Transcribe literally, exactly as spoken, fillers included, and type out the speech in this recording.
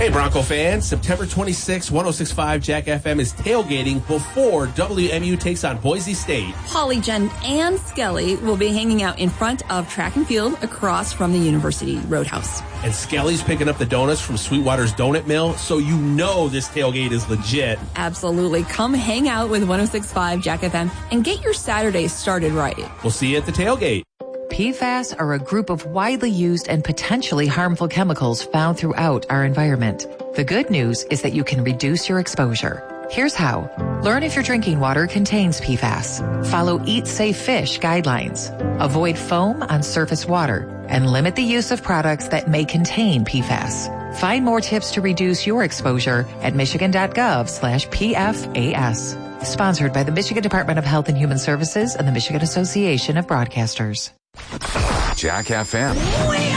Hey, Bronco fans, September twenty-sixth, one oh six point five Jack F M is tailgating before W M U takes on Boise State. Holly, Jen, and Skelly will be hanging out in front of track and field across from the University Roadhouse. And Skelly's picking up the donuts from Sweetwater's Donut Mill, so you know this tailgate is legit. Absolutely. Come hang out with one oh six point five Jack F M and get your Saturday started right. We'll see you at the tailgate. P FAS are a group of widely used and potentially harmful chemicals found throughout our environment. The good news is that you can reduce your exposure. Here's how. Learn if your drinking water contains P FAS. Follow Eat Safe Fish guidelines. Avoid foam on surface water and limit the use of products that may contain P FAS. Find more tips to reduce your exposure at michigan.gov slash PFAS. Sponsored by the Michigan Department of Health and Human Services and the Michigan Association of Broadcasters. Jack F M.